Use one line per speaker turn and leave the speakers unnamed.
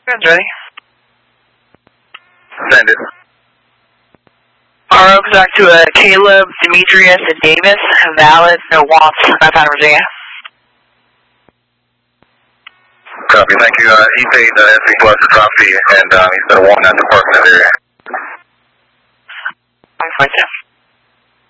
Good, ready.
Send it.
RO back to Caleb, Demetrius, and Davis. Valid, no wants, 9-5 Virginia.
Copy, thank you. He paid SC Plus the top fee, and he's going to walk out the park in that area.
I'm fine,